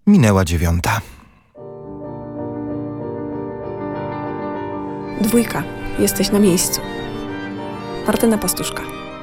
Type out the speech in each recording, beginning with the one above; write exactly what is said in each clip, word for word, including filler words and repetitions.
Minęła dziewiąta. Dwójka. Jesteś na miejscu. Martyna Pastuszka.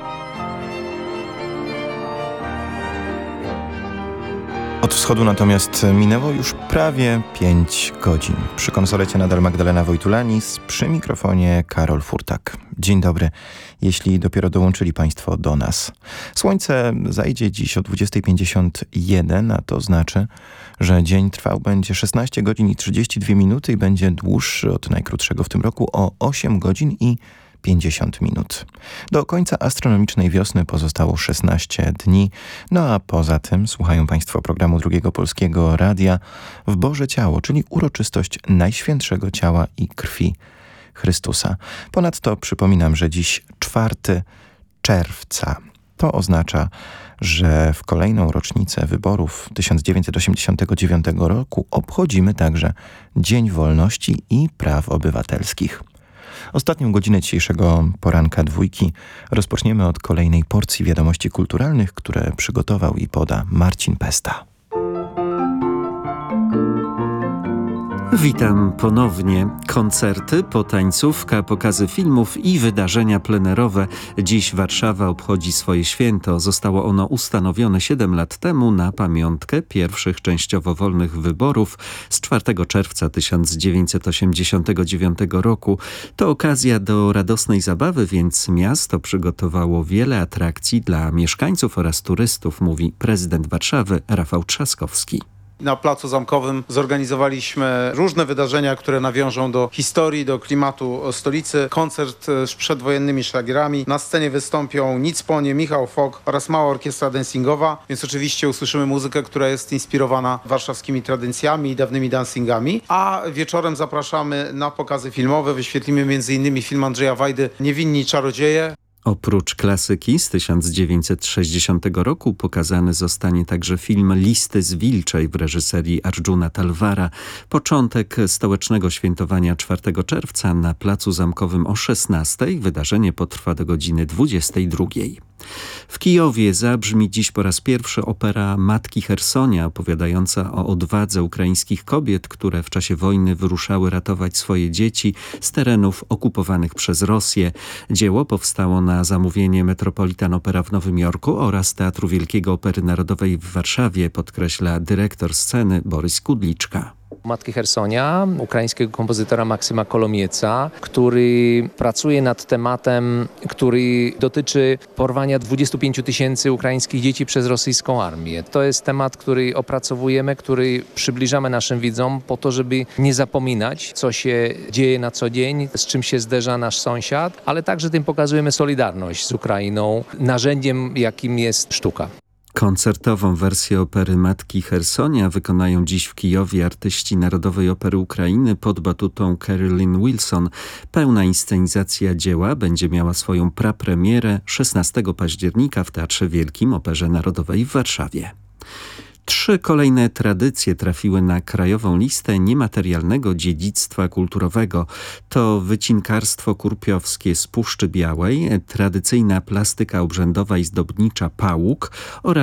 Od wschodu natomiast minęło już prawie pięć godzin. Przy konsolecie nadal Magdalena Wojtulanis, przy mikrofonie Karol Furtak. Dzień dobry, jeśli dopiero dołączyli Państwo do nas. Słońce zajdzie dziś o dwudziesta pięćdziesiąt jeden, a to znaczy, że dzień trwał będzie szesnaście godzin i trzydzieści dwie minuty i będzie dłuższy od najkrótszego w tym roku o osiem godzin i pięćdziesiąt minut. Do końca astronomicznej wiosny pozostało szesnaście dni, no a poza tym słuchają Państwo programu Drugiego Polskiego Radia w Boże Ciało, czyli uroczystość Najświętszego Ciała i Krwi Chrystusa. Ponadto przypominam, że dziś czwartego czerwca. To oznacza, że w kolejną rocznicę wyborów tysiąc dziewięćset osiemdziesiątego dziewiątego roku obchodzimy także Dzień Wolności i Praw Obywatelskich. Ostatnią godzinę dzisiejszego poranka dwójki rozpoczniemy od kolejnej porcji wiadomości kulturalnych, które przygotował i poda Marcin Pesta. Witam ponownie. Koncerty, potańcówka, pokazy filmów i wydarzenia plenerowe. Dziś Warszawa obchodzi swoje święto. Zostało ono ustanowione siedem lat temu na pamiątkę pierwszych częściowo wolnych wyborów z czwartego czerwca tysiąc dziewięćset osiemdziesiątego dziewiątego roku. To okazja do radosnej zabawy, więc miasto przygotowało wiele atrakcji dla mieszkańców oraz turystów, mówi prezydent Warszawy Rafał Trzaskowski. Na Placu Zamkowym zorganizowaliśmy różne wydarzenia, które nawiążą do historii, do klimatu stolicy. Koncert z przedwojennymi szlagierami. Na scenie wystąpią Nic Ponie, Michał Fok oraz mała orkiestra dancingowa, więc oczywiście usłyszymy muzykę, która jest inspirowana warszawskimi tradycjami i dawnymi dancingami. A wieczorem zapraszamy na pokazy filmowe. Wyświetlimy między innymi film Andrzeja Wajdy Niewinni Czarodzieje. Oprócz klasyki z tysiąc dziewięćset sześćdziesiątego roku pokazany zostanie także film Listy z Wilczej w reżyserii Arjuna Talwara. Początek stołecznego świętowania czwartego czerwca na Placu Zamkowym o szesnastej. Wydarzenie potrwa do godziny dwudziestej drugiej. W Kijowie zabrzmi dziś po raz pierwszy opera Matki Chersonia, opowiadająca o odwadze ukraińskich kobiet, które w czasie wojny wyruszały ratować swoje dzieci z terenów okupowanych przez Rosję. Dzieło powstało na zamówienie Metropolitan Opera w Nowym Jorku oraz Teatru Wielkiego Opery Narodowej w Warszawie, podkreśla dyrektor sceny Borys Kudliczka. Matki Chersonia, ukraińskiego kompozytora Maksyma Kolomieca, który pracuje nad tematem, który dotyczy porwania dwudziestu pięciu tysięcy ukraińskich dzieci przez rosyjską armię. To jest temat, który opracowujemy, który przybliżamy naszym widzom po to, żeby nie zapominać, co się dzieje na co dzień, z czym się zderza nasz sąsiad, ale także tym pokazujemy solidarność z Ukrainą, narzędziem, jakim jest sztuka. Koncertową wersję opery Matki Chersonia wykonają dziś w Kijowie artyści Narodowej Opery Ukrainy pod batutą Carolyn Wilson. Pełna inscenizacja dzieła będzie miała swoją prapremierę szesnastego października w Teatrze Wielkim Operze Narodowej w Warszawie. Trzy kolejne tradycje trafiły na krajową listę niematerialnego dziedzictwa kulturowego. To wycinkarstwo kurpiowskie z Puszczy Białej, tradycyjna plastyka obrzędowa i zdobnicza Pałuk oraz